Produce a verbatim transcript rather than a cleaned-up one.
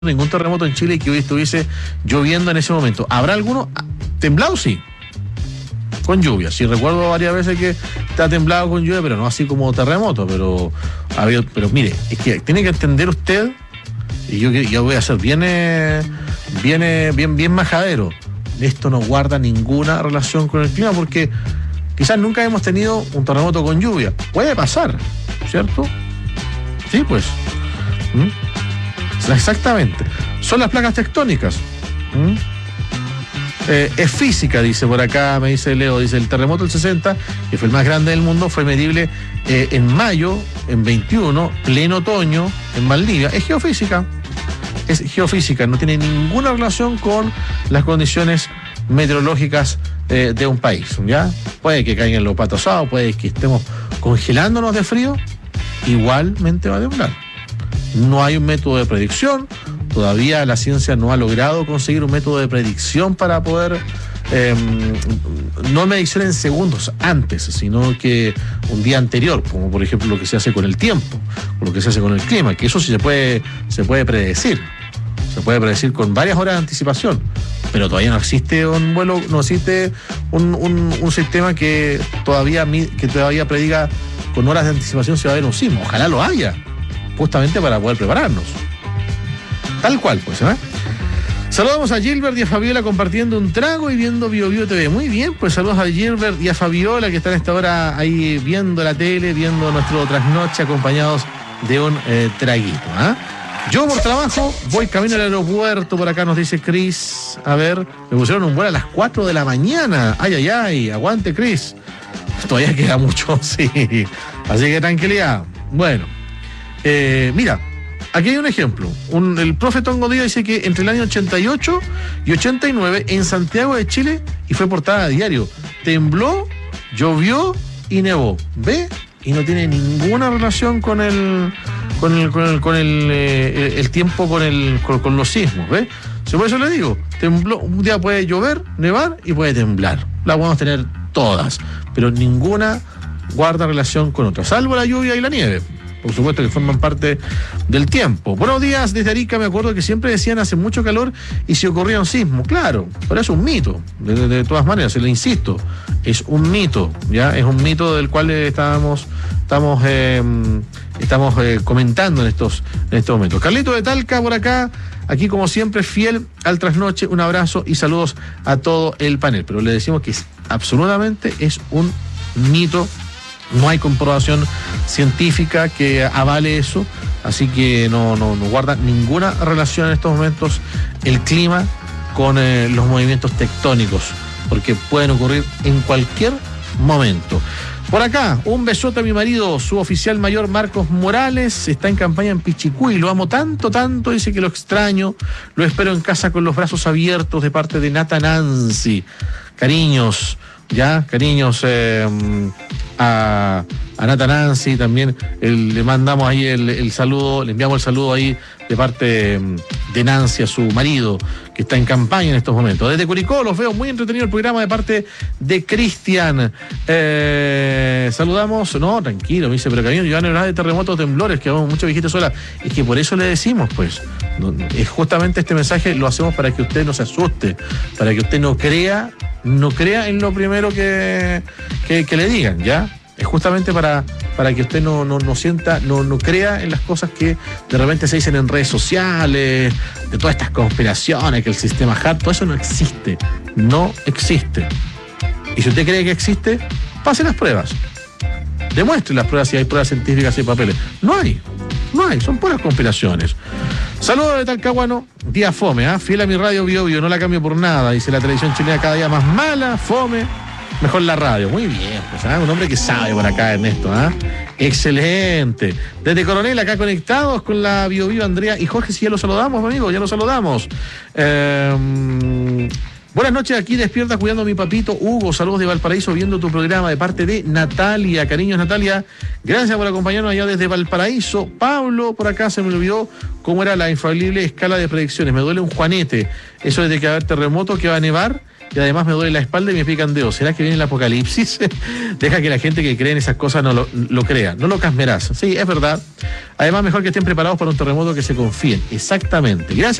ningún terremoto en Chile que hoy estuviese lloviendo en ese momento. ¿Habrá alguno? Temblado, sí. Con lluvia. Sí, recuerdo varias veces que está temblado con lluvia, pero no así como terremoto. Pero, había, pero mire, es que tiene que entender usted, y yo, yo voy a ser bien, bien, bien, bien majadero. Esto no guarda ninguna relación con el clima, porque quizás nunca hemos tenido un terremoto con lluvia. Puede pasar, ¿cierto? Sí, pues. ¿Mm? Exactamente. Son las placas tectónicas. ¿Mm? Eh, es física, dice por acá, me dice Leo, dice el terremoto del sesenta, que fue el más grande del mundo, fue medible eh, en mayo, en veintiuno, pleno otoño, en Valdivia. Es geofísica. Es geofísica, no tiene ninguna relación con las condiciones meteorológicas eh, de un país, ¿ya? Puede que caigan los patos asados, puede que estemos congelándonos de frío, igualmente va a temblar. No hay un método de predicción, todavía la ciencia no ha logrado conseguir un método de predicción para poder, eh, no medición en segundos antes, sino que un día anterior, como por ejemplo lo que se hace con el tiempo, o lo que se hace con el clima, que eso sí se puede, se puede predecir, se puede predecir con varias horas de anticipación, pero todavía no existe un vuelo, no existe un, un, un sistema que todavía, que todavía prediga con horas de anticipación si va a haber un sismo. Ojalá lo haya, justamente para poder prepararnos. Tal cual, pues, ¿eh? Saludamos a Gilbert y a Fabiola compartiendo un trago y viendo Bio Bio T V. Muy bien, pues saludos a Gilbert y a Fabiola que están a esta hora ahí viendo la tele, viendo nuestro trasnoche acompañados de un eh, traguito, ¿ah? ¿eh? Yo por trabajo voy camino al aeropuerto, por acá nos dice Chris. A ver, me pusieron un vuelo a las cuatro de la mañana. Ay, ay, ay, aguante, Chris. Todavía queda mucho, sí. Así que tranquilidad. Bueno. Eh, mira, aquí hay un ejemplo. Un, el profe Tongo Díaz dice que entre el año ochenta y ocho y ochenta y nueve en Santiago de Chile, y fue portada de diario, tembló, llovió y nevó. ¿Ve? Y no tiene ninguna relación con el con el, con el, con el, eh, el tiempo con, el, con, con los sismos. ¿Ve? Por eso le digo, tembló, un día puede llover, nevar y puede temblar. La podemos tener todas, pero ninguna guarda relación con otra, salvo la lluvia y la nieve. Por supuesto que forman parte del tiempo. Buenos días, desde Arica. Me acuerdo que siempre decían hace mucho calor y si ocurría un sismo. Claro, pero es un mito. De, de, de todas maneras, le insisto, es un mito, ¿ya? Es un mito del cual eh, estábamos, estamos, eh, estamos eh, comentando en estos, en estos momentos. Carlito de Talca por acá, aquí como siempre, fiel al trasnoche. Un abrazo y saludos a todo el panel. Pero le decimos que es, absolutamente es un mito. No hay comprobación científica que avale eso, así que no, no, no guarda ninguna relación en estos momentos el clima con eh, los movimientos tectónicos, porque pueden ocurrir en cualquier momento. Por acá, un besote a mi marido, su oficial mayor Marcos Morales, está en campaña en Pichicuy, lo amo tanto, tanto, dice que lo extraño, lo espero en casa con los brazos abiertos de parte de Nata Nancy. Cariños, ya, cariños eh, a, a Nata Nancy, también el, le mandamos ahí el, el saludo, le enviamos el saludo ahí de parte de Nancy a su marido, que está en campaña en estos momentos. Desde Curicó los veo, muy entretenido el programa de parte de Cristian. Eh, saludamos, no, tranquilo, me dice, pero cariño, yo no hablar de terremotos, temblores, que vamos mucha viejita sola. Es que por eso le decimos, pues, no, es justamente este mensaje lo hacemos para que usted no se asuste, para que usted no crea, no crea en lo primero que, que, que le digan, ¿ya? Es justamente para, para que usted no, no, no sienta, no, no crea en las cosas que de repente se dicen en redes sociales, de todas estas conspiraciones, que el sistema H A R T, todo eso no existe, no existe. Y si usted cree que existe, pase las pruebas, demuestre las pruebas si hay pruebas científicas y papeles. No hay, no hay, son puras conspiraciones. Saludos de Talcahuano, día fome, ¿eh? Fiel a mi radio Bio Bio, no la cambio por nada, dice la televisión chilena cada día más mala, fome. Mejor la radio. Muy bien, pues, ¿eh? Un hombre que sabe por acá, Ernesto, ¿eh? Excelente. Desde Coronel, acá conectados con la Bio Bio, Andrea y Jorge, si ya lo saludamos, amigo, ya lo saludamos. Eh, Buenas noches, aquí despierta cuidando a mi papito Hugo. Saludos de Valparaíso, viendo tu programa de parte de Natalia. Cariños, Natalia. Gracias por acompañarnos allá desde Valparaíso. Pablo, por acá se me olvidó cómo era la infalible escala de predicciones. Me duele un juanete. Eso es de que va a haber terremoto, que va a nevar. Y además me duele la espalda y me pican dedos. ¿Será que viene el apocalipsis? Deja que la gente que cree en esas cosas no lo, lo crea. No lo casmerás. Sí, es verdad. Además, mejor que estén preparados para un terremoto, que se confíen. Exactamente. Gracias.